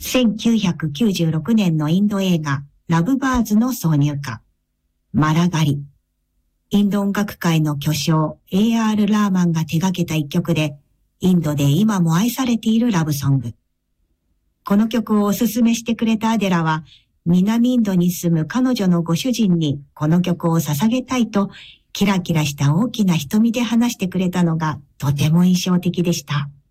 1996年のインド映画ラブバーズの挿入歌、マラガリ。インド音楽界の巨匠 A.R. ラーマンが手掛けた一曲で、インドで今も愛されているラブソング。この曲をおすすめしてくれたアデラは、南インドに住む彼女のご主人にこの曲を捧げたいと、キラキラした大きな瞳で話してくれたのがとても印象的でした。